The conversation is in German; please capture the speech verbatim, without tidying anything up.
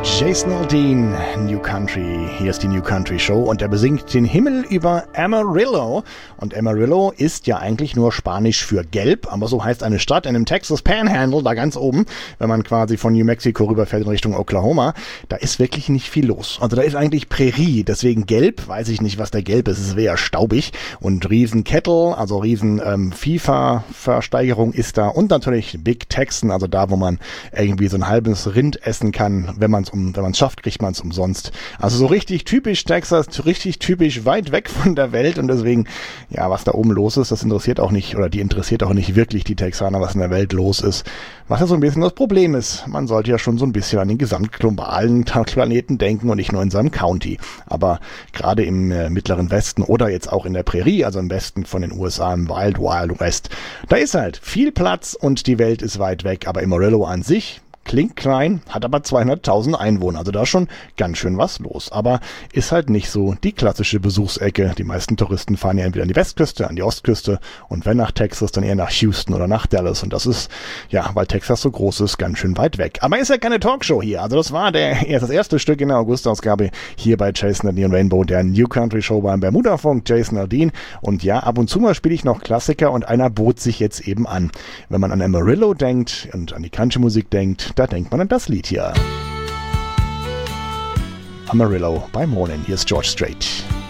Jason Aldean, New Country. Hier ist die New Country Show und er besingt den Himmel über Amarillo. Und Amarillo ist ja eigentlich nur Spanisch für gelb, aber so heißt eine Stadt in dem Texas Panhandle, da ganz oben, wenn man quasi von New Mexico rüberfährt in Richtung Oklahoma. Da ist wirklich nicht viel los. Also da ist eigentlich Prärie, deswegen gelb, weiß ich nicht, was der Gelb ist, es ist eher staubig. Und riesen Cattle, also riesen ähm, FIFA-Versteigerung ist da und natürlich Big Texan, also da, wo man irgendwie so ein halbes Rind essen kann, wenn man es um, wenn man es schafft, kriegt man es umsonst. Also so richtig typisch Texas, richtig typisch weit weg von der Welt und deswegen, ja, was da oben los ist, das interessiert auch nicht, oder die interessiert auch nicht wirklich die Texaner, was in der Welt los ist. Was ja so ein bisschen das Problem ist. Man sollte ja schon so ein bisschen an den gesamtglobalen Planeten denken und nicht nur in seinem County. Aber gerade im äh, mittleren Westen oder jetzt auch in der Prärie, also im Westen von den U S A, im Wild Wild West, da ist halt viel Platz und die Welt ist weit weg. Aber Amarillo an sich klingt klein, hat aber zweihunderttausend Einwohner, also da ist schon ganz schön was los. Aber ist halt nicht so die klassische Besuchsecke. Die meisten Touristen fahren ja entweder an die Westküste, an die Ostküste und wenn nach Texas, dann eher nach Houston oder nach Dallas. Und das ist, ja, weil Texas so groß ist, ganz schön weit weg. Aber ist ja keine Talkshow hier. Also das war der, das erste Stück in der August-Ausgabe hier bei Jason Aldean Rainbow, der New Country Show beim Bermuda-Funk, Jason Aldean. Und ja, ab und zu mal spiele ich noch Klassiker und einer bot sich jetzt eben an. Wenn man an Amarillo denkt und an die Country-Musik denkt, da denkt man an das Lied hier. Amarillo by Morning. Hier ist George Strait.